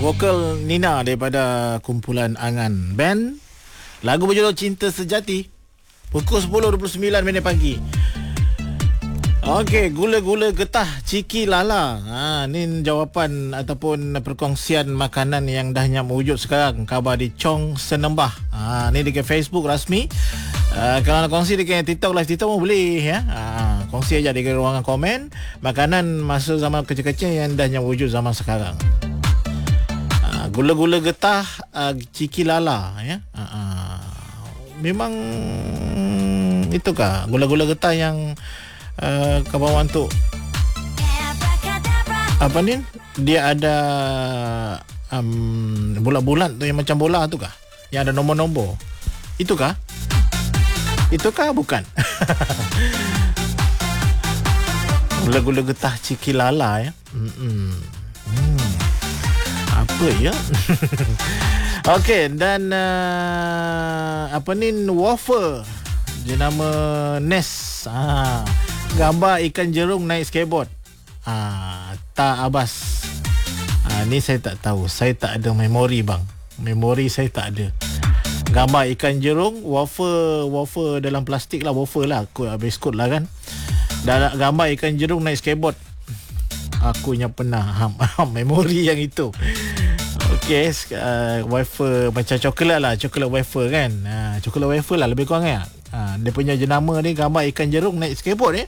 Vokal Nina daripada kumpulan Angan Band. Lagu berjudul Cinta Sejati. Pukul 10.29 pagi. Okey, gula-gula getah Ciki Lala. Ni jawapan ataupun perkongsian makanan yang dah nyam wujud sekarang. Khabar di Chong Senembah. Ni dekat Facebook rasmi. Kalau nak kongsi dekat TikTok, live TikTok pun boleh ya. Kongsi aja dekat ruangan komen makanan masa zaman kecil-kecil yang dah nyam wujud zaman sekarang. Gula-gula getah Ciki Lala ya. Memang itukah gula-gula getah yang kawan tu apa ni, dia ada bulat-bulat tu yang macam bola tu kah, yang ada nombor-nombor, itukah bukan? Gula-gula getah Ciki Lala ya. Apa ya? Okey, dan apa ni, wafer jenama Nest. Gambar ikan jerung naik skateboard. Tak Abbas. Ni saya tak tahu. Saya tak ada memori bang. Memori saya tak ada. Gambar ikan jerung, wafer dalam plastik lah, wafer lah, biskut lah kan. Dan gambar ikan jerung naik skateboard. Aku yang pernah memori yang itu. Okey, wafer macam coklat lah, coklat wafer kan. Coklat wafer lah lebih kurang ya. Dia punya jenama ni gambar ikan jerung naik skateboard ni.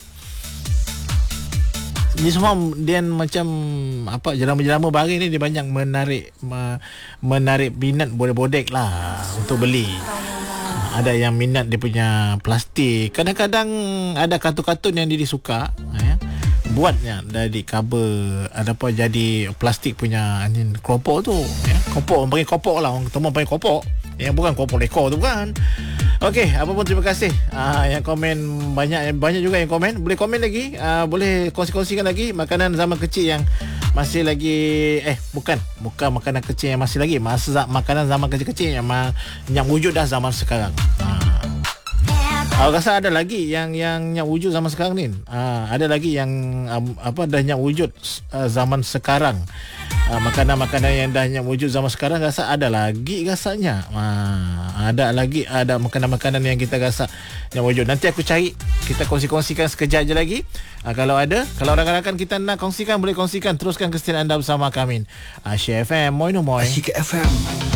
Ni semua dia macam apa, jenama-jenama baru ni dia banyak menarik minat bodek-bodek lah untuk beli. Ada yang minat dia punya plastik. Kadang-kadang ada kartun-kartun yang dia suka ya. Buatnya dari cover ada apa jadi plastik punya ni, keropok tu ya. Kopok, orang panggil kopok lah, orang ketemu panggil kopok. Yang bukan kopok lekor tu bukan. Okey, apa pun terima kasih. Yang komen banyak juga yang komen. Boleh komen lagi, boleh kongsi-kongsikan lagi makanan zaman kecil yang masih lagi bukan makanan kecil yang masih lagi, makanan zaman kecil-kecil yang wujud dah zaman sekarang. Aku rasa ada lagi yang wujud zaman sekarang ni. Ada lagi yang dah yang wujud zaman sekarang. Makanan-makanan yang dah yang wujud zaman sekarang rasa ada lagi rasanya. Ada makanan-makanan yang kita rasa yang wujud. Nanti aku cari, kita kongsi-kongsikan sekejap je lagi. Kalau rakan-rakan kita nak kongsikan, boleh kongsikan. Teruskan kesetiaan anda bersama kami. Asyik FM, Moino Moy. Asyik FM.